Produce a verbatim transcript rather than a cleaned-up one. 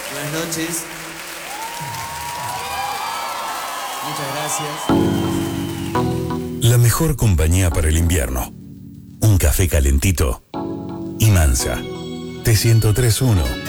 Buenas noches. Muchas gracias. La mejor compañía para el invierno. Un café calentito y Mansa. T ciento tres punto uno.